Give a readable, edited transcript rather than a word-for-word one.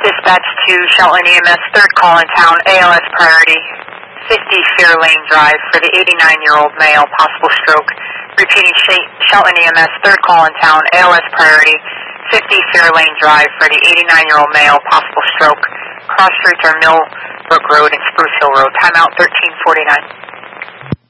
Dispatch to Shelton EMS, third call in town, ALS priority, 50 Fair Lane Drive for the 89-year-old male, possible stroke. Repeating, Shelton EMS, third call in town, ALS priority, 50 Fair Lane Drive for the 89-year-old male, possible stroke. Cross streets are Millbrook Road and Spruce Hill Road. Timeout 1349.